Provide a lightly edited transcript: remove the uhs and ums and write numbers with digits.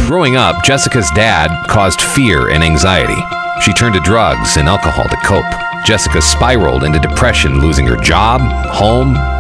Growing up, Jessica's dad caused fear and anxiety. She turned to drugs and alcohol to cope. Jessica spiraled into depression, losing her job, home,